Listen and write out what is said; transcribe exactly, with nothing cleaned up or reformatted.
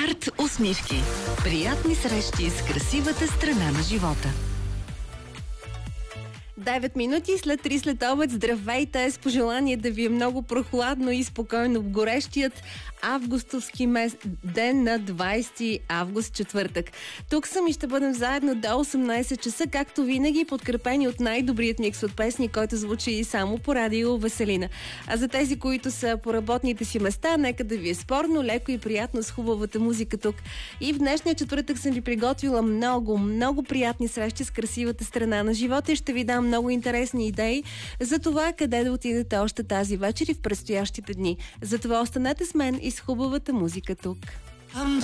Арт усмивки. Приятни срещи с красивата страна на живота. девет минути след три след обед. Здравейте, с пожелание да ви е много прохладно и спокойно в горещият августовски мес... ден на двайсети август, четвъртък. Тук съм и ще бъдем заедно до осемнайсет часа, както винаги, подкрепени от най-добрият микс от песни, който звучи само по радио Веселина. А за тези, които са по работните си места, нека да ви е спорно, леко и приятно с хубавата музика тук. И в днешния четвъртък съм ви приготвила много, много приятни срещи с красивата страна на живота и ще ви дам много интересни идеи за това къде да отидете още тази вечер и в предстоящите дни. Затова останете с мен и с хубавата музика тук.